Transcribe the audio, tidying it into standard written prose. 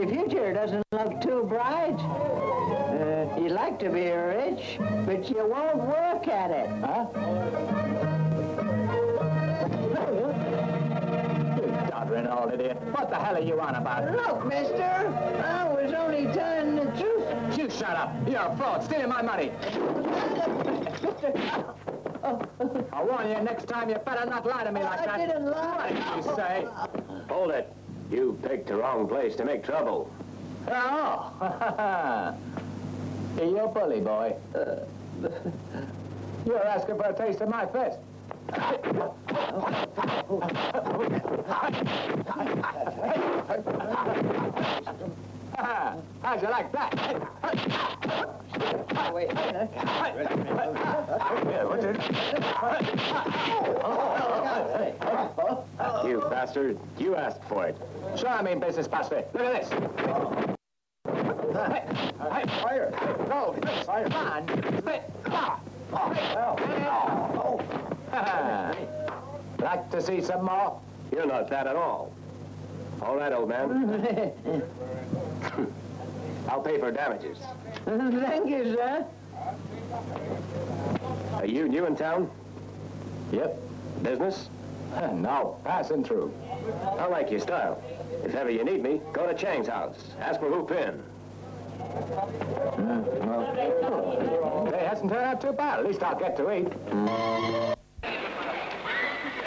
Your future doesn't look too bright. You'd like to be rich, but you won't work at it. Huh? You doddering old idiot. What the hell are you on about? Look, mister, I was only telling the truth. You shut up. You're a fraud, stealing my money. I warn you, next time you better not lie to me like that. I didn't lie. What did you say? Hold it. You picked the wrong place to make trouble. Oh. You're a bully, boy. You're asking for a taste of my fist. How'd you like that? You bastard. You asked for it. Sure, I mean business, Buster. Look at this. Fire. No, fire. Come on. Like to see some more? You're not that at all. All right, old man. I'll pay for damages. Thank you, sir. Are you new in town? Yep. Business? No, passing through. I like your style. If ever you need me, go to Chang's house. Ask for Wu Pin. Well, it hasn't turned out too bad. At least I'll get to eat.